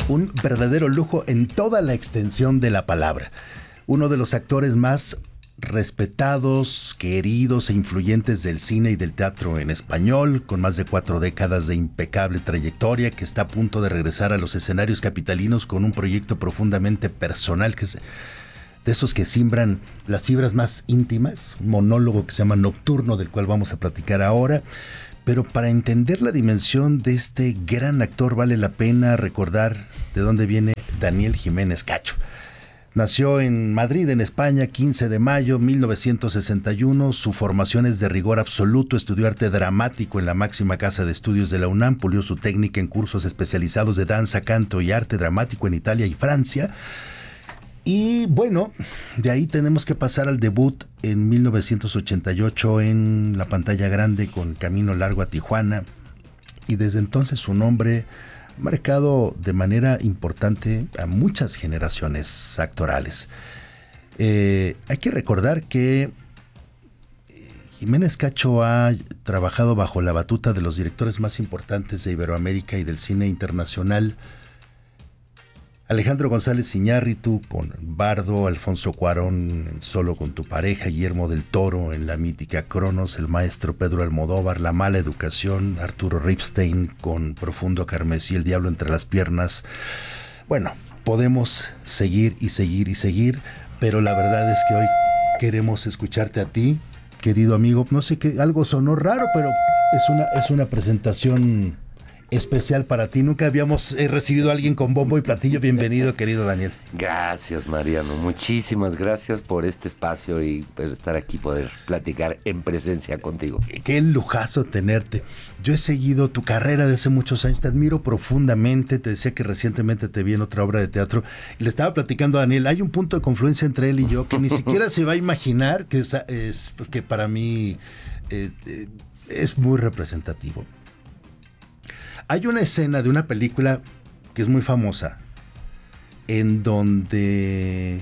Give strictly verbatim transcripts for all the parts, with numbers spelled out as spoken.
Un verdadero lujo en toda la extensión de la palabra. Uno de los actores más respetados, queridos e influyentes del cine y del teatro en español, con más de cuatro décadas de impecable trayectoria, que está a punto de regresar a los escenarios capitalinos con un proyecto profundamente personal, que es de esos que simbran las fibras más íntimas, un monólogo que se llama Nocturno, del cual vamos a platicar ahora. Pero para entender la dimensión de este gran actor vale la pena recordar de dónde viene Daniel Jiménez Cacho. Nació en Madrid, en España, quince de mayo de mil novecientos sesenta y uno. Su formación es de rigor absoluto. Estudió arte dramático en la máxima casa de estudios de la UNAM. Pulió su técnica en cursos especializados de danza, canto y arte dramático en Italia y Francia. Y bueno, de ahí tenemos que pasar al debut en mil novecientos ochenta y ocho en la pantalla grande con Camino Largo a Tijuana. Y desde entonces su nombre ha marcado de manera importante a muchas generaciones actorales. Eh, hay que recordar que Jiménez Cacho ha trabajado bajo la batuta de los directores más importantes de Iberoamérica y del cine internacional. Alejandro González Iñárritu con Bardo, Alfonso Cuarón en Solo con tu pareja, Guillermo del Toro en la mítica Cronos, el maestro Pedro Almodóvar, La mala educación, Arturo Ripstein con Profundo Carmesí, El diablo entre las piernas. Bueno, podemos seguir y seguir y seguir, pero la verdad es que hoy queremos escucharte a ti, querido amigo. No sé qué, algo sonó raro, pero es una, es una presentación especial para ti. Nunca habíamos eh, recibido a alguien con bombo y platillo. Bienvenido, querido Daniel. Gracias, Mariano. Muchísimas gracias por este espacio y por estar aquí, poder platicar en presencia contigo. Qué lujazo tenerte. Yo he seguido tu carrera desde hace muchos años. Te admiro profundamente. Te decía que recientemente te vi en otra obra de teatro y le estaba platicando a Daniel. Hay un punto de confluencia entre él y yo que ni siquiera se va a imaginar, que es, es que para mí eh, eh, es muy representativo. Hay una escena de una película que es muy famosa, en donde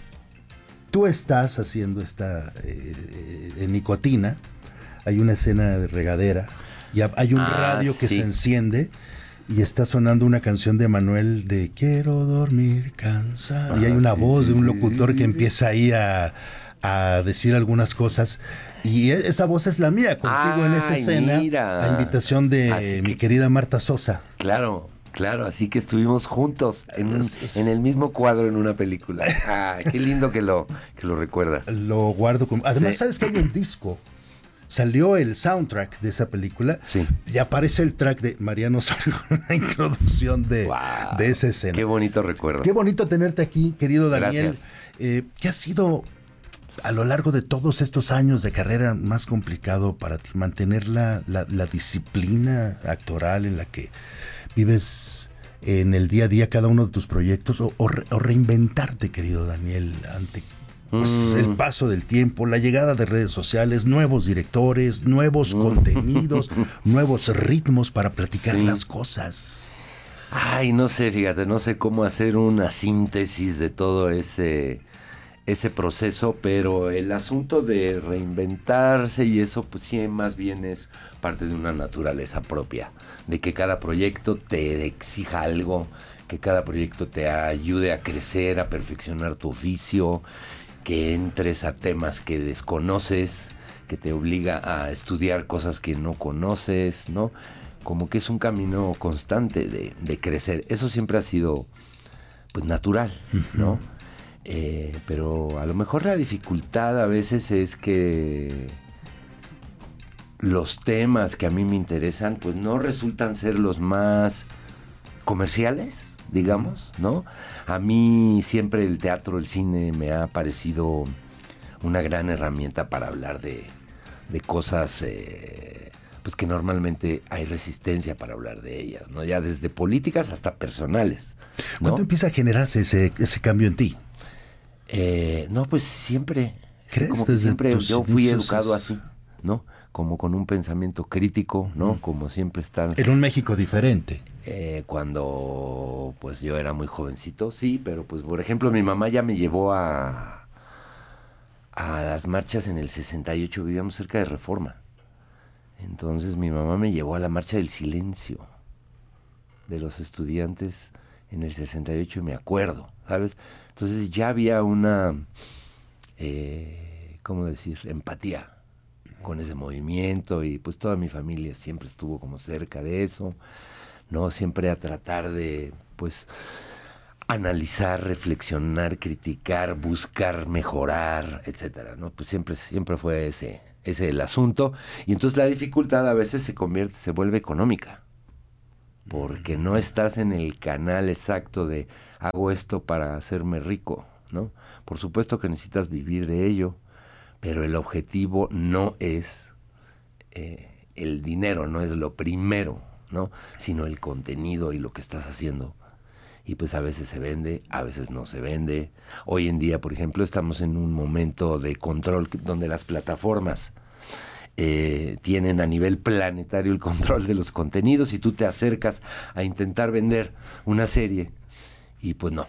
tú estás haciendo esta eh, eh, nicotina. Hay una escena de regadera y hay un ah, radio que sí. se enciende y está sonando una canción de Manuel de Quiero dormir cansado. Ah, y hay una sí, voz sí, de un locutor sí, que sí. empieza ahí a, a decir algunas cosas. Y esa voz es la mía, contigo Ay, en esa escena, mira. a invitación de así mi que, querida Marta Sosa. Claro, claro, así que estuvimos juntos en, un, en el mismo cuadro en una película. Ah, qué lindo que lo, que lo recuerdas. Lo guardo. Con, además, sí. ¿sabes que hay un disco? Salió el soundtrack de esa película sí. y aparece el track de Mariano Osorio, la introducción de, wow, de esa escena. Qué bonito recuerdo. Qué bonito tenerte aquí, querido Daniel. Gracias. Eh, ¿Qué ha sido a lo largo de todos estos años de carrera más complicado para ti? Mantener la, la, la disciplina actoral en la que vives en el día a día cada uno de tus proyectos, o, o, re, o reinventarte, querido Daniel, ante pues, mm. el paso del tiempo, la llegada de redes sociales, nuevos directores, nuevos mm. contenidos, nuevos ritmos para platicar sí. las cosas. Ay, no sé, fíjate, no sé cómo hacer una síntesis de todo ese... ese proceso, pero el asunto de reinventarse y eso pues sí, más bien es parte de una naturaleza propia, de que cada proyecto te exija algo, que cada proyecto te ayude a crecer, a perfeccionar tu oficio, que entres a temas que desconoces, que te obliga a estudiar cosas que no conoces, ¿no? Como que es un camino constante de, de crecer. Eso siempre ha sido pues natural, ¿no? Uh-huh. Eh, pero a lo mejor la dificultad a veces es que los temas que a mí me interesan pues no resultan ser los más comerciales, digamos, ¿no? A mí siempre el teatro, el cine me ha parecido una gran herramienta para hablar de, de cosas eh, pues que normalmente hay resistencia para hablar de ellas, ¿no? Ya desde políticas hasta personales, ¿no? ¿Cuándo empieza a generarse ese, ese cambio en ti? Eh, no, pues siempre. ¿Crees? Como que siempre yo fui educado así, ¿no? Como con un pensamiento crítico, ¿no? Mm. Como siempre estar... En un México diferente. Eh, cuando pues yo era muy jovencito, sí, pero pues por ejemplo mi mamá ya me llevó a a las marchas en el sesenta y ocho, vivíamos cerca de Reforma. Entonces mi mamá me llevó a la marcha del silencio de los estudiantes en el sesenta y ocho y me acuerdo, ¿sabes? Entonces ya había una, eh, ¿cómo decir?, empatía con ese movimiento, y pues toda mi familia siempre estuvo como cerca de eso, ¿no? Siempre a tratar de, pues, analizar, reflexionar, criticar, buscar mejorar, etcétera, ¿no? Pues siempre, siempre fue ese, ese el asunto. Y entonces la dificultad a veces se convierte, se vuelve económica, porque no estás en el canal exacto de hago esto para hacerme rico, ¿no? Por supuesto que necesitas vivir de ello, pero el objetivo no es eh, el dinero, no es lo primero, ¿no? Sino el contenido y lo que estás haciendo. Y pues a veces se vende, a veces no se vende. Hoy en día, por ejemplo, estamos en un momento de control donde las plataformas eh, tienen a nivel planetario el control de los contenidos, y tú te acercas a intentar vender una serie y pues no,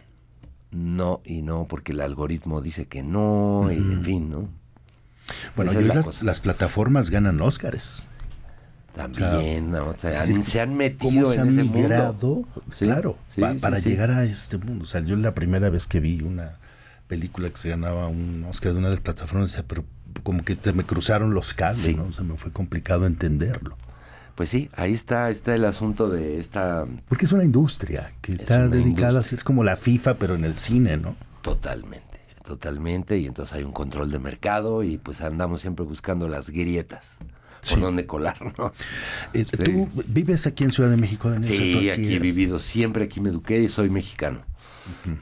no y no, porque el algoritmo dice que no, uh-huh. y en fin, ¿no? Bueno, y las, las plataformas ganan Óscares. También, o sea, ¿no? O sea, es han, decir, se han metido se en han ese migrado, mundo. Claro, sí, pa, sí, para sí, llegar sí. a este mundo. O sea, yo la primera vez que vi una película que se ganaba un Oscar de una de las plataformas, decía, pero como que se me cruzaron los cables, sí. ¿no? O sea, me fue complicado entenderlo. Pues sí, ahí está, está el asunto de esta... Porque es una industria que es está dedicada industria. a ser como la FIFA, pero en el cine, ¿no? Totalmente, totalmente, y entonces hay un control de mercado y pues andamos siempre buscando las grietas. Sí. Por dónde colarnos. Eh, sí. ¿Tú vives aquí en Ciudad de México, Daniel? Sí, aquí, aquí he vivido, siempre aquí me eduqué y soy mexicano. Uh-huh.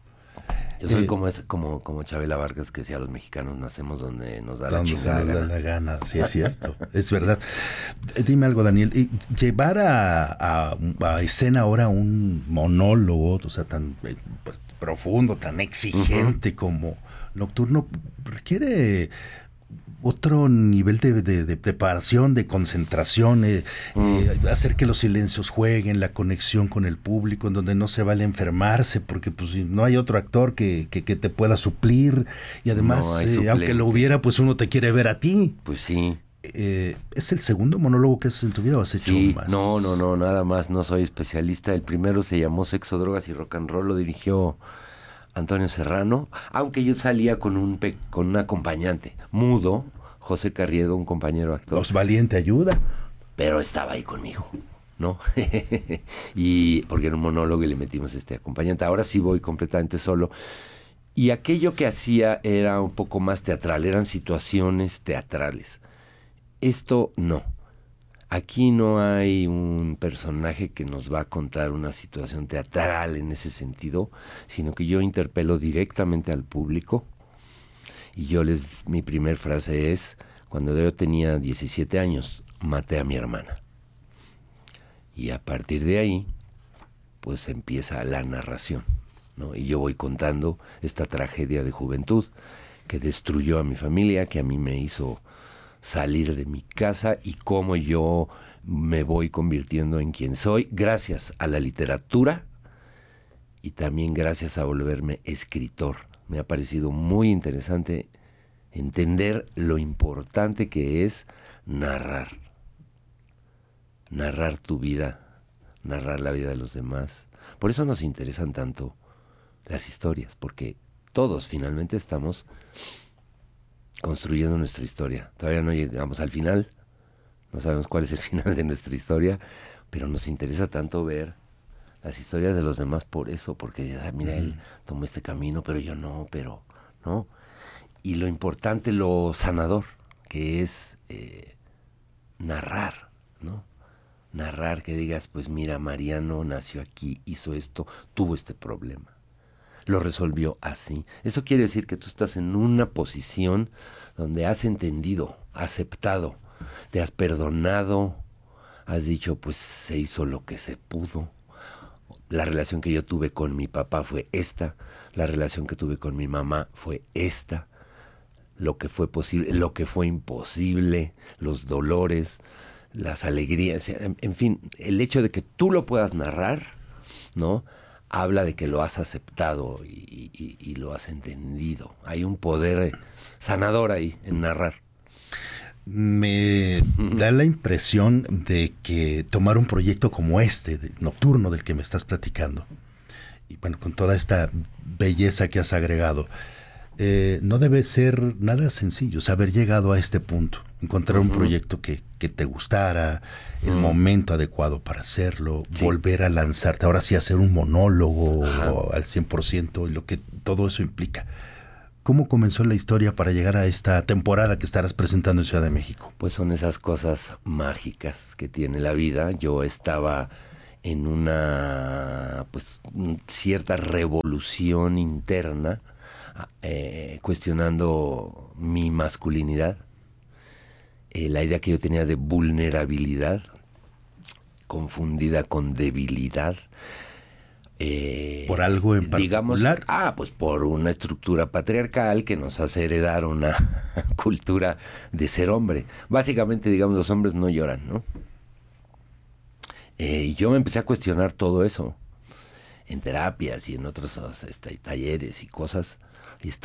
Yo soy eh, como, es, como, como Chabela Vargas, que decía, los mexicanos nacemos donde nos da la chingada nos gana. da la gana. Sí, es cierto, es verdad. Dime algo, Daniel, y llevar a, a, a escena ahora un monólogo, o sea, tan pues, profundo, tan exigente uh-huh. como Nocturno, requiere otro nivel de, de, de preparación, de concentración, eh, mm. eh, hacer que los silencios jueguen, la conexión con el público, en donde no se vale enfermarse, porque pues no hay otro actor que, que, que te pueda suplir, y además, no eh, aunque lo hubiera, pues uno te quiere ver a ti. Pues sí. Eh, ¿Es el segundo monólogo que haces en tu vida o has hecho sí, más? No, no, no, nada más, no soy especialista. El primero se llamó Sexo, Drogas y Rock and Roll, lo dirigió Antonio Serrano, aunque yo salía con un pe- con un acompañante mudo, José Carriedo, un compañero actor. Los Valiente ayuda. Pero estaba ahí conmigo, ¿no? Y porque era un monólogo y le metimos este acompañante. Ahora sí voy completamente solo. Y aquello que hacía era un poco más teatral, eran situaciones teatrales. Esto no. Aquí no hay un personaje que nos va a contar una situación teatral en ese sentido, sino que yo interpelo directamente al público. Y yo les, mi primer frase es, cuando yo tenía diecisiete años, maté a mi hermana. Y a partir de ahí, pues empieza la narración, ¿no? Y yo voy contando esta tragedia de juventud que destruyó a mi familia, que a mí me hizo salir de mi casa, y cómo yo me voy convirtiendo en quien soy, gracias a la literatura y también gracias a volverme escritor. Me ha parecido muy interesante entender lo importante que es narrar. Narrar tu vida, narrar la vida de los demás. Por eso nos interesan tanto las historias, porque todos finalmente estamos construyendo nuestra historia. Todavía no llegamos al final, no sabemos cuál es el final de nuestra historia, pero nos interesa tanto ver las historias de los demás por eso, porque ah, mira, él tomó este camino, pero yo no, pero, ¿no? Y lo importante, lo sanador, que es eh, narrar, ¿no? Narrar, que digas, pues mira, Mariano nació aquí, hizo esto, tuvo este problema, lo resolvió así. Eso quiere decir que tú estás en una posición donde has entendido, aceptado, te has perdonado, has dicho, pues se hizo lo que se pudo. La relación que yo tuve con mi papá fue esta, la relación que tuve con mi mamá fue esta, lo que fue posible, lo que fue imposible, los dolores, las alegrías, en, en fin, el hecho de que tú lo puedas narrar, ¿no?, habla de que lo has aceptado y, y, y lo has entendido. Hay un poder sanador ahí en narrar. Me da la impresión de que tomar un proyecto como este, de Nocturno, del que me estás platicando, y bueno, con toda esta belleza que has agregado, eh, no debe ser nada sencillo, o sea, haber llegado a este punto, encontrar uh-huh. un proyecto que, que te gustara, el uh-huh. momento adecuado para hacerlo, sí. volver a lanzarte, ahora sí hacer un monólogo uh-huh. al cien por ciento y lo que todo eso implica. ¿Cómo comenzó la historia para llegar a esta temporada que estarás presentando en Ciudad de México? Pues son esas cosas mágicas que tiene la vida. Yo estaba en una pues cierta revolución interna, eh, cuestionando mi masculinidad, eh, la idea que yo tenía de vulnerabilidad, confundida con debilidad. Eh, ¿Por algo en digamos, particular? Ah, pues por una estructura patriarcal que nos hace heredar una cultura de ser hombre. Básicamente, digamos, los hombres no lloran, ¿no? Eh, y yo me empecé a cuestionar todo eso en terapias y en otros este, talleres y cosas. Y